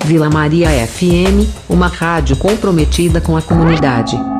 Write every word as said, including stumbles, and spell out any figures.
Vila Maria F M, uma rádio comprometida com a comunidade.